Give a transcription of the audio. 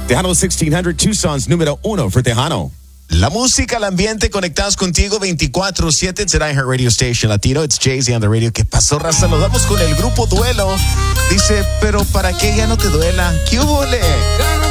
Tejano 1600, Tucson's número uno for Tejano. La música, el ambiente, conectados contigo 24/7. It's an iHeartRadio Station Latino. It's Jay-Z on the radio. ¿Qué pasó, raza? Nos vamos con el grupo Duelo. Dice, pero ¿para qué ya no te duela? ¿Qué hubole?